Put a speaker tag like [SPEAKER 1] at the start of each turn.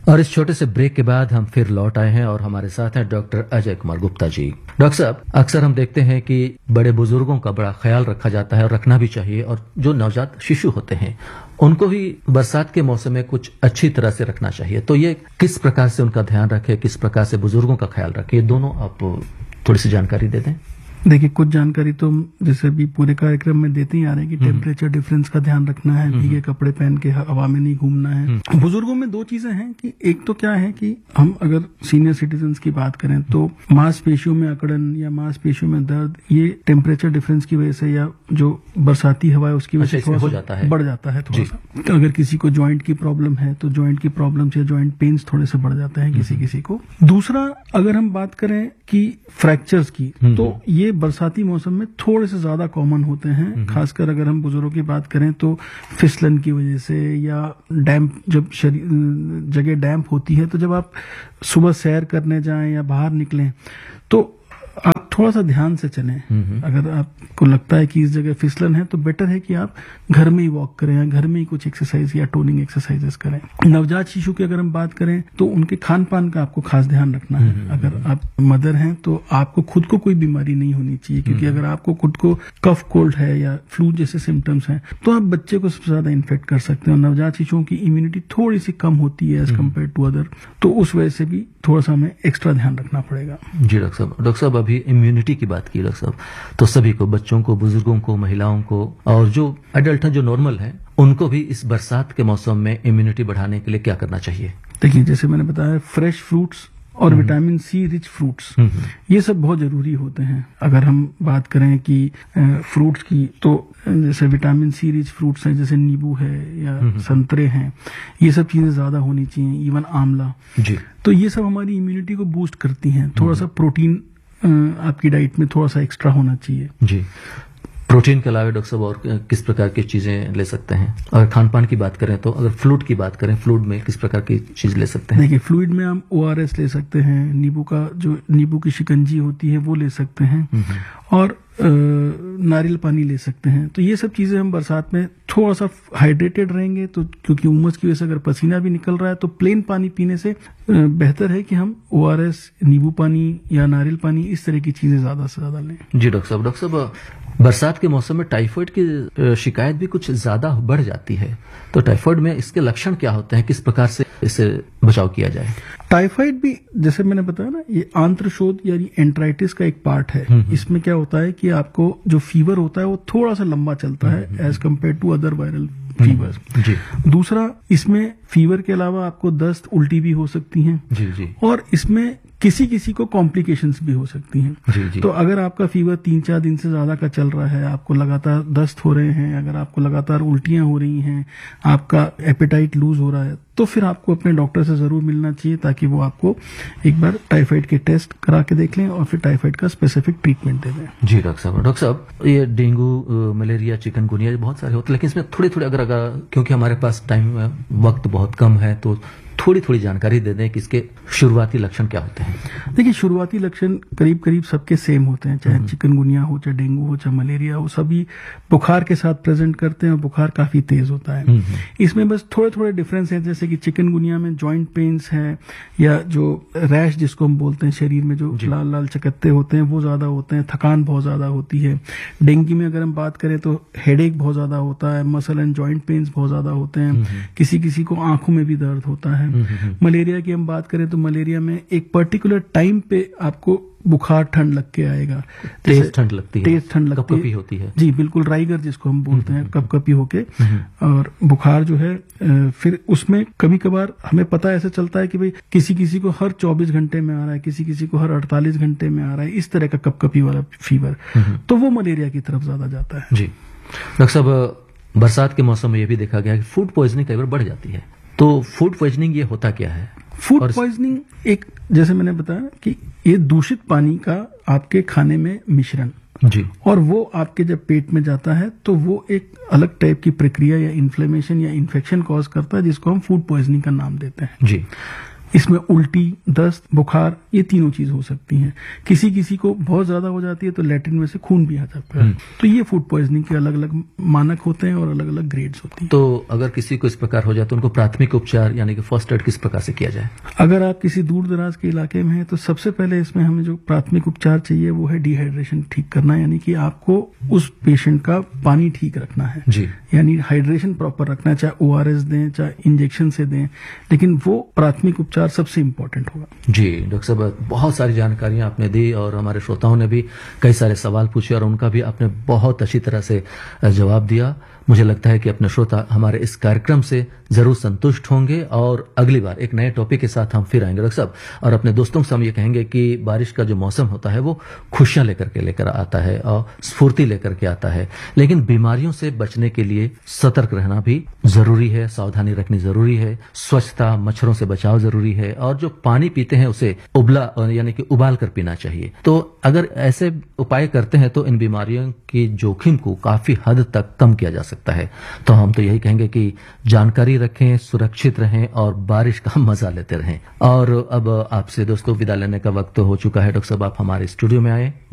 [SPEAKER 1] और इस छोटे से ब्रेक के बाद हम फिर लौट आए हैं और हमारे साथ हैं डॉक्टर अजय कुमार गुप्ता जी। डॉक्टर साहब, अक्सर हम देखते हैं कि बड़े बुजुर्गों का बड़ा ख्याल रखा जाता है और रखना भी चाहिए, और जो नवजात शिशु होते हैं उनको भी बरसात के मौसम में कुछ अच्छी तरह से रखना चाहिए। तो ये किस प्रकार से उनका ध्यान रखें, किस प्रकार से बुजुर्गों का ख्याल रखें, ये दोनों आप थोड़ी सी जानकारी दे दें।
[SPEAKER 2] देखिए, कुछ जानकारी तो जैसे भी पूरे कार्यक्रम में देते ही आ रहे हैं कि टेम्परेचर डिफरेंस का ध्यान रखना है, भीगे कपड़े पहन के हवा में नहीं घूमना है। बुजुर्गों में दो चीजें हैं कि एक तो क्या है कि हम अगर सीनियर सिटीजन्स की बात करें तो मांसपेशियों में अकड़न या मांसपेशियों में दर्द, ये टेम्परेचर डिफरेंस की वजह से या जो बरसाती हवा है उसकी वजह से थोड़ा सा बढ़ जाता है। थोड़ा सा अगर किसी को ज्वाइंट की प्रॉब्लम है तो ज्वाइंट की प्रॉब्लम से ज्वाइंट पेन्स थोड़े से बढ़ जाते हैं किसी को। दूसरा, अगर हम बात करें कि फ्रैक्चर्स की, तो ये बरसाती मौसम में थोड़े से ज्यादा कॉमन होते हैं। खासकर अगर हम बुजुर्गों की बात करें तो फिसलन की वजह से या डैम्प, जब जगह डैम्प होती है तो जब आप सुबह सैर करने जाएं या बाहर निकलें तो आप थोड़ा सा ध्यान से चलें। अगर आपको लगता है कि इस जगह फिसलन है तो बेटर है कि आप घर में ही वॉक करें या घर में ही कुछ एक्सरसाइज या टोनिंग एक्सरसाइजेस करें। नवजात शिशु की अगर हम बात करें तो उनके खान पान का आपको खास ध्यान रखना है। अगर आप मदर हैं तो आपको खुद को कोई बीमारी नहीं होनी चाहिए, क्योंकि अगर आपको खुद को कफ कोल्ड है या फ्लू जैसे सिम्टम्स हैं तो आप बच्चे को सबसे ज्यादा इन्फेक्ट कर सकते हैं। और नवजात शिशुओं की इम्यूनिटी थोड़ी सी कम होती है एज कम्पेयर टू अदर, तो उस वजह से भी थोड़ा सा हमें एक्स्ट्रा ध्यान रखना पड़ेगा।
[SPEAKER 1] जी डॉक्टर साहब, अभी इम्यूनिटी की बात की डॉक्टर साहब, तो सभी को, बच्चों को, बुजुर्गों को, महिलाओं को और जो एडल्ट हैं, जो नॉर्मल हैं, उनको भी इस बरसात के मौसम में इम्यूनिटी बढ़ाने के लिए क्या करना चाहिए?
[SPEAKER 2] देखिए, जैसे मैंने बताया, फ्रेश फ्रूट्स और विटामिन सी रिच फ्रूट्स, ये सब बहुत जरूरी होते हैं। अगर हम बात करें कि फ्रूट्स की, तो जैसे विटामिन सी रिच फ्रूट्स हैं, जैसे नींबू है या संतरे हैं, ये सब चीजें ज्यादा होनी चाहिए। इवन आंवला जी, तो ये सब हमारी इम्यूनिटी को बूस्ट करती हैं। थोड़ा सा प्रोटीन आपकी डाइट में थोड़ा सा एक्स्ट्रा होना चाहिए जी।
[SPEAKER 1] प्रोटीन के अलावा डॉक्टर साहब और किस प्रकार की चीजें ले सकते हैं? अगर खान पान की बात करें तो, अगर फ्लूइड की बात करें, फ्लूइड में किस प्रकार की चीज ले सकते हैं?
[SPEAKER 2] देखिए, फ्लूइड में हम ORS ले सकते हैं, नींबू की शिकंजी होती है वो ले सकते हैं, और नारियल पानी ले सकते हैं। तो ये सब चीजें हम बरसात में थोड़ा सा हाइड्रेटेड रहेंगे, तो क्योंकि उमस की वजह से अगर पसीना भी निकल रहा है तो प्लेन पानी पीने से बेहतर है कि हम ORS, नींबू पानी या नारियल पानी, इस तरह की चीजें ज्यादा से ज्यादा लें।
[SPEAKER 1] जी डॉक्टर साहब, बरसात के मौसम में टाइफाइड की शिकायत भी कुछ ज्यादा बढ़ जाती है, तो टाइफाइड में इसके लक्षण क्या होते हैं, किस प्रकार से इससे बचाव किया जाए?
[SPEAKER 2] टाइफाइड भी, जैसे मैंने बताया ना, ये आंत्रशोथ यानी एंट्राइटिस का एक पार्ट है। इसमें क्या होता है कि आपको जो फीवर होता है वो थोड़ा सा लंबा चलता है as compare to other viral fever जी। दूसरा, इसमें फीवर के अलावा आपको दस्त, उल्टी भी हो सकती हैं जी। और इसमें किसी को कॉम्प्लिकेशंस भी हो सकती हैं जी। तो अगर आपका फीवर 3-4 दिन से ज्यादा का चल रहा है, आपको लगातार दस्त हो रहे हैं, अगर आपको लगातार उल्टियां हो रही हैं, आपका एपेटाइट लूज हो रहा है, तो फिर आपको अपने डॉक्टर से जरूर मिलना चाहिए, ताकि वो आपको एक बार टाइफाइड के टेस्ट करा के देख लें और फिर टाइफाइड का स्पेसिफिक ट्रीटमेंट दे दें।
[SPEAKER 1] जी डॉक्टर साहब, ये डेंगू, मलेरिया, चिकनगुनिया बहुत सारे होते हैं, लेकिन इसमें थोड़े अगर क्योंकि हमारे पास टाइम, वक्त बहुत कम है, तो थोड़ी जानकारी दे दें कि इसके शुरुआती लक्षण क्या होते हैं?
[SPEAKER 2] देखिए, शुरुआती लक्षण करीब सबके सेम होते हैं, चाहे चिकनगुनिया हो, चाहे डेंगू हो, चाहे मलेरिया हो, सभी बुखार के साथ प्रेजेंट करते हैं और बुखार काफी तेज होता है। इसमें बस थोड़े डिफरेंस है, जैसे कि चिकनगुनिया में जॉइंट पेन्स है या जो रैश जिसको हम बोलते हैं, शरीर में जो लाल चकत्ते होते हैं वो ज्यादा होते हैं, थकान बहुत ज्यादा होती है। डेंगू में अगर हम बात करें तो हेडेक बहुत ज्यादा होता है, मसल एंड जॉइंट पेन्स बहुत ज्यादा होते हैं, किसी को आंखों में भी दर्द होता है। मलेरिया की हम बात करें तो मलेरिया में एक पर्टिकुलर टाइम पे आपको बुखार, ठंड लग के आएगा,
[SPEAKER 1] तेज ठंड लगती है,
[SPEAKER 2] कपकपी
[SPEAKER 1] होती है
[SPEAKER 2] जी, बिल्कुल, राइगर जिसको हम बोलते हैं, कपकपी होके, और बुखार जो है, फिर उसमें कभी कभार हमें पता ऐसे चलता है कि भाई किसी को हर 24 घंटे में आ रहा है, किसी को हर 48 घंटे में आ रहा है, इस तरह का कपकपी वाला फीवर, तो वो मलेरिया की तरफ ज्यादा जाता है
[SPEAKER 1] जी। डॉक्टर साहब, बरसात के मौसम में यह भी देखा गया कि फूड पॉइजनिंग कई बार बढ़ जाती है, तो फूड पॉइजनिंग ये होता क्या है?
[SPEAKER 2] फूड पॉइजनिंग एक, जैसे मैंने बताया कि ये दूषित पानी का आपके खाने में मिश्रण जी, और वो आपके जब पेट में जाता है तो वो एक अलग टाइप की प्रक्रिया या इन्फ्लेमेशन या इन्फेक्शन कॉज करता है, जिसको हम फूड पॉइजनिंग का नाम देते हैं
[SPEAKER 1] जी।
[SPEAKER 2] इसमें उल्टी, दस्त, बुखार, ये तीनों चीज हो सकती हैं। किसी किसी को बहुत ज्यादा हो जाती है तो लैट्रिन में से खून भी आ जाता है। तो ये फूड पॉइजनिंग के अलग अलग मानक होते हैं और अलग अलग ग्रेड्स होती हैं।
[SPEAKER 1] तो अगर किसी को इस प्रकार हो जाए तो उनको प्राथमिक उपचार यानी कि फर्स्ट एड किस प्रकार से किया जाए?
[SPEAKER 2] अगर आप किसी दूर दराज के इलाके में हैं तो सबसे पहले इसमें हमें जो प्राथमिक उपचार चाहिए वो है डिहाइड्रेशन ठीक करना, यानी कि आपको उस पेशेंट का पानी ठीक रखना है
[SPEAKER 1] जी।
[SPEAKER 2] यानी हाइड्रेशन प्रॉपर रखना है, चाहे ओआरएस दें चाहे इंजेक्शन से दें, लेकिन वो प्राथमिक उपचार सबसे इम्पोर्टेंट होगा।
[SPEAKER 1] जी डॉक्टर साहब, बहुत सारी जानकारियां आपने दी और हमारे श्रोताओं ने भी कई सारे सवाल पूछे और उनका भी आपने बहुत अच्छी तरह से जवाब दिया। मुझे लगता है कि अपने श्रोता हमारे इस कार्यक्रम से जरूर संतुष्ट होंगे और अगली बार एक नए टॉपिक के साथ हम फिर आएंगे डॉक्टर साहब। और अपने दोस्तों से हम ये कहेंगे कि बारिश का जो मौसम होता है वो खुशियां लेकर आता है और स्फूर्ति लेकर के आता है, लेकिन बीमारियों से बचने के लिए सतर्क रहना भी जरूरी है, सावधानी रखनी जरूरी है, स्वच्छता, मच्छरों से बचाव जरूरी है और जो पानी पीते हैं उसे उबला यानी कि उबाल कर पीना चाहिए। तो अगर ऐसे उपाय करते हैं तो इन बीमारियों की जोखिम को काफी हद तक कम किया जा सकता है। तो हम तो यही कहेंगे कि जानकारी रखें, सुरक्षित रहें और बारिश का मजा लेते रहें। और अब आपसे दोस्तों विदा लेने का वक्त हो चुका है। डॉक्टर साहब, आप हमारे स्टूडियो में आए।